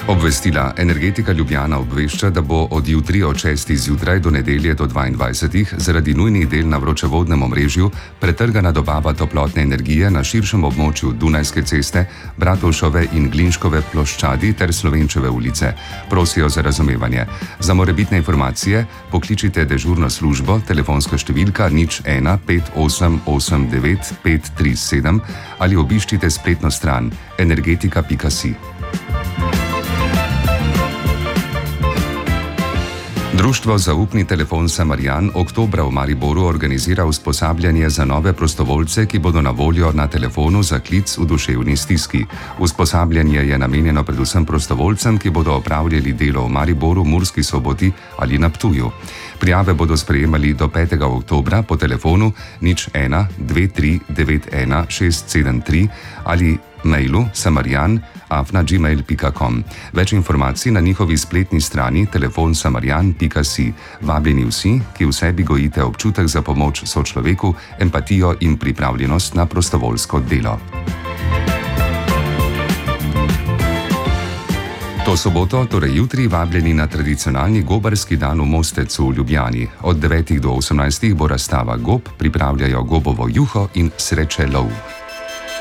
Obvestila Energetika Ljubljana obvešča, da bo od jutri od 6. zjutraj do nedelje do 22. zaradi nujnih del na vročevodnem omrežju pretrgana dobava toplotne energije na širšem območju Dunajske ceste, Bratovšove in Glinškove ploščadi ter Slovenčeve ulice. Prosijo za razumevanje. Za morebitne informacije pokličite dežurno službo, telefonska številka 01 5889 537 ali obiščite spletno stran energetika.si. Društvo Zaupni telefon Samarjan oktobra v Mariboru organizira usposabljanje za nove prostovoljce, ki bodo na voljo na telefonu za klic v duševni stiski. Usposabljanje je namenjeno predvsem prostovoljcem, ki bodo opravljali delo v Mariboru, Murski Soboti ali na Ptuju. Prijave bodo sprejemali do 5. oktobra po telefonu 01 2391 673 ali mailu samarjan@gmail.com. Več informacij na njihovi spletni strani telefonsamarjan.si. Vabljeni vsi, ki v sebi gojite občutek za pomoč sočloveku, empatijo in pripravljenost na prostovoljsko delo. To soboto, torej jutri, vabljeni na tradicionalni gobarski dan v Mostecu v Ljubljani. Od 9. do 18. bo razstava gob, pripravljajo gobovo juho in sreče lov.